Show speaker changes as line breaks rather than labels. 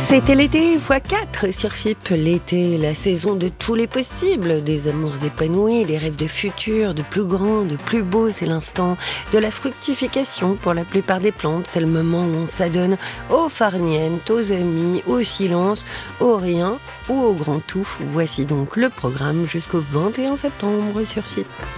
C'était l'été x4 sur FIP. L'été, la saison de tous les possibles, des amours épanouis, des rêves de futur, de plus grand, de plus beau. C'est l'instant de la fructification pour la plupart des plantes. C'est le moment où on s'adonne aux farnientes, aux amis, au silence, au rien ou au grand tout. Voici donc le programme jusqu'au 21 septembre sur FIP.